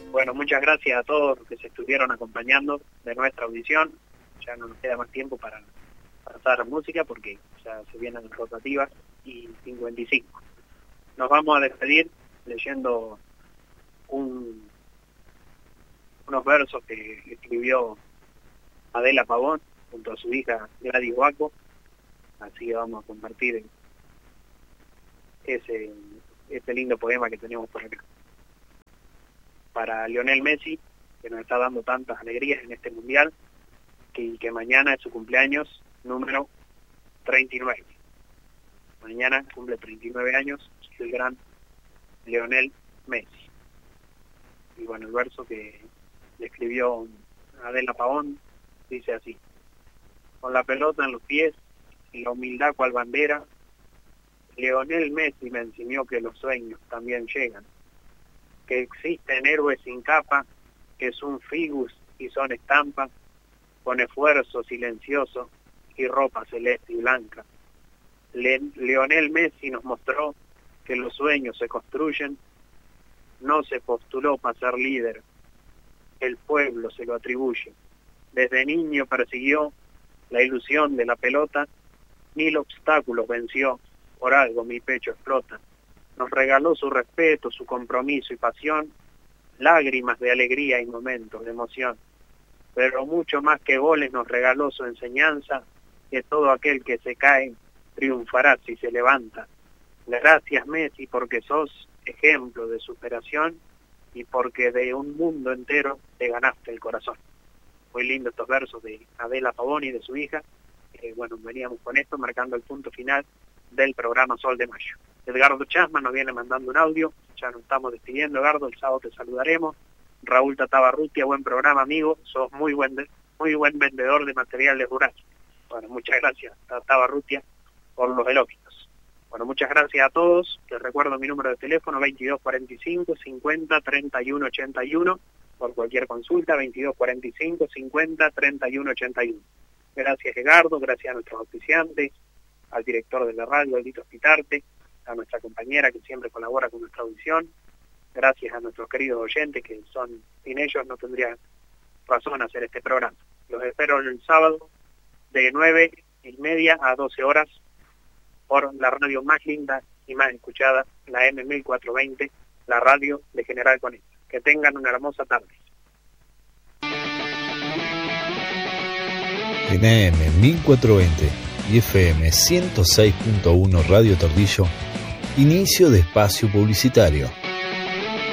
Bueno, muchas gracias a todos los que se estuvieron acompañando de nuestra audición. Ya no nos queda más tiempo para pasar música porque ya se vienen las rotativas y 55. Nos vamos a despedir leyendo unos versos que escribió Adela Pavón junto a su hija Gladys Huaco. Así que vamos a compartir ese lindo poema que tenemos por acá. Para Lionel Messi, que nos está dando tantas alegrías en este mundial, que mañana es su cumpleaños número 39. Mañana cumple 39 años el gran Lionel Messi. Y bueno, el verso que le escribió Adela Pavón dice así: con la pelota en los pies y la humildad cual bandera, Lionel Messi me enseñó que los sueños también llegan, que existen héroes sin capa, que son figus y son estampa, con esfuerzo silencioso y ropa celeste y blanca. Lionel Messi nos mostró que los sueños se construyen, no se postuló para ser líder, el pueblo se lo atribuye. Desde niño persiguió la ilusión de la pelota, 1000 obstáculos venció, por algo mi pecho explota. Nos regaló su respeto, su compromiso y pasión, lágrimas de alegría y momentos de emoción. Pero mucho más que goles nos regaló su enseñanza, que todo aquel que se cae triunfará si se levanta. Gracias Messi porque sos ejemplo de superación y porque de un mundo entero te ganaste el corazón. Muy lindo estos versos de Adela Pavón y de su hija. Bueno, veníamos con esto marcando el punto final del programa Sol de Mayo. Edgardo Chasman nos viene mandando un audio, ya nos estamos despidiendo, Edgardo, el sábado te saludaremos. Raúl Tatabarrutia, buen programa, amigo, sos muy buen vendedor de materiales rurales. Bueno, muchas gracias, Tatabarrutia, por los elogios. Bueno, muchas gracias a todos, les recuerdo mi número de teléfono, 2245 50 31 81, por cualquier consulta, 2245 50 31 81. Gracias Edgardo, gracias a nuestros auspiciantes, al director de la radio, Aldito Spitarte, a nuestra compañera que siempre colabora con nuestra audición, gracias a nuestros queridos oyentes que sin ellos no tendría razón hacer este programa. Los espero el sábado de 9:30 a 12 horas por la radio más linda y más escuchada, la M1420, la radio de General Conecta. Que tengan una hermosa tarde. En AM 1420 y FM 106.1 Radio Tordillo, inicio de espacio publicitario.